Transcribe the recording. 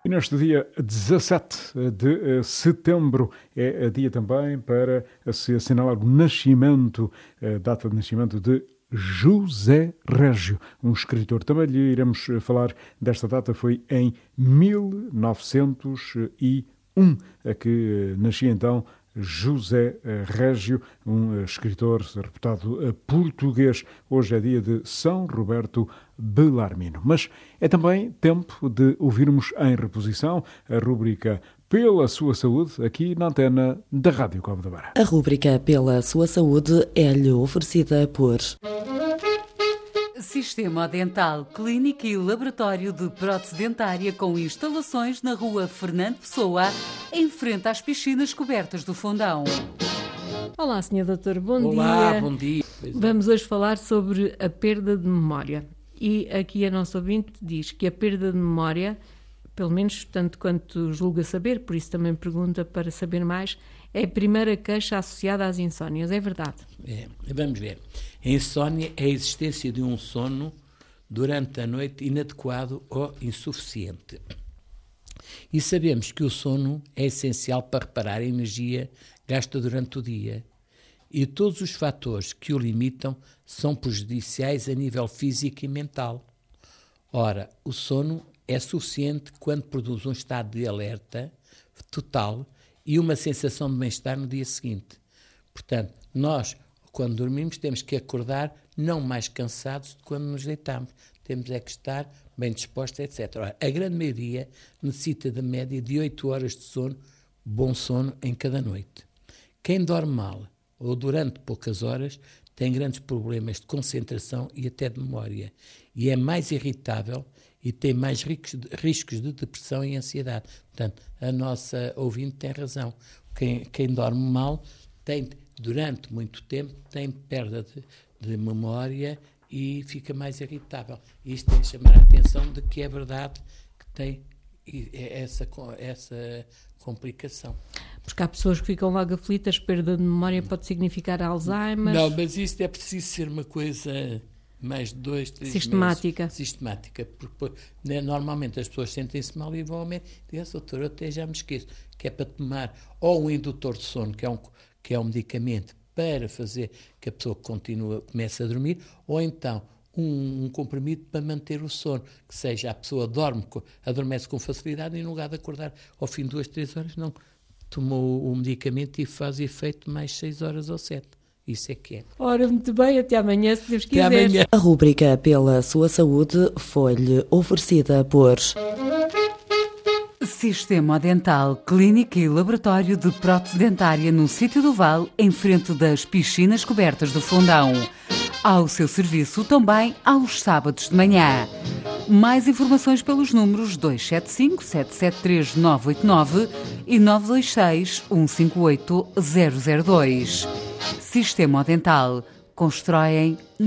E neste dia 17 de setembro é dia também para se assinalar o nascimento, a data de nascimento de José Régio, um escritor. Também lhe iremos falar desta data, foi em 1901 que nascia então José Régio, um escritor reputado português. Hoje é dia de São Roberto Belarmino. Mas é também tempo de ouvirmos em reposição a rúbrica Pela Sua Saúde, aqui na antena da Rádio Cabo da Beira. A rúbrica Pela Sua Saúde é-lhe oferecida por Sistema Dental, clínica e laboratório de prótese dentária com instalações na rua Fernando Pessoa, em frente às piscinas cobertas do Fundão. Olá, Sr. Doutor, bom dia. Olá, bom dia. Vamos hoje falar sobre a perda de memória. E aqui a nossa ouvinte diz que a perda de memória, pelo menos tanto quanto julga saber, por isso também pergunta para saber mais, é a primeira queixa associada às insónias. É verdade? Vamos ver. A insónia é a existência de um sono durante a noite inadequado ou insuficiente. E sabemos que o sono é essencial para reparar a energia gasta durante o dia. E todos os fatores que o limitam são prejudiciais a nível físico e mental. Ora, o sono é suficiente quando produz um estado de alerta total e uma sensação de bem-estar no dia seguinte. Portanto, nós, quando dormimos, temos que acordar não mais cansados de quando nos deitamos. Temos é que estar bem dispostos, etc. Ora, a grande maioria necessita de média de 8 horas de sono, bom sono, em cada noite. Quem dorme mal ou durante poucas horas tem grandes problemas de concentração e até de memória. E é mais irritável e tem mais riscos de depressão e ansiedade. Portanto, a nossa ouvinte tem razão. Quem dorme mal tem, durante muito tempo, tem perda de memória e fica mais irritável. Isto tem de chamar a atenção de que é verdade que tem essa complicação. Porque há pessoas que ficam logo aflitas, perda de memória pode significar Alzheimer. Não, mas isto é preciso ser uma coisa mais de 2, 3 sistemática. meses. Sistemática. Porque normalmente as pessoas sentem-se mal e vão ao médico e dizem, doutor, eu até já me esqueço, que é para tomar ou um indutor de sono, que é um medicamento para fazer que a pessoa comece a dormir, ou então um comprimido para manter o sono, que seja a pessoa adormece com facilidade e no lugar de acordar ao fim de 2, 3 horas, não tomou o medicamento e faz efeito mais 6 horas ou 7. Isso é que é. Ora, muito bem, até amanhã, se Deus quiser. Até amanhã. A rúbrica Pela Sua Saúde foi-lhe oferecida por Sistema Dental, clínica e laboratório de prótese dentária no Sítio do Val, em frente das piscinas cobertas do Fundão. Ao seu serviço também aos sábados de manhã. Mais informações pelos números 275 773 989 e 926 158 002. Sistema Dental. Constroem